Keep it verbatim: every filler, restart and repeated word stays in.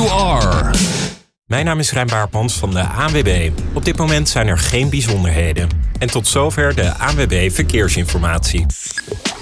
you are. Mijn naam is Rijn Baarpans van de A N W B. Op dit moment zijn er geen bijzonderheden. En tot zover de A N W B Verkeersinformatie.